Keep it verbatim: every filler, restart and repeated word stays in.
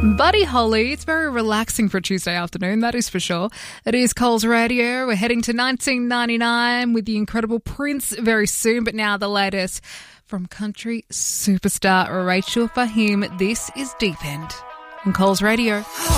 Buddy Holly, it's very relaxing for a Tuesday afternoon, that is for sure. It is Coles Radio. We're heading to nineteen ninety-nine with the incredible Prince very soon, but now the latest from country superstar Rachel Fahim. This is Deep End on Coles Radio.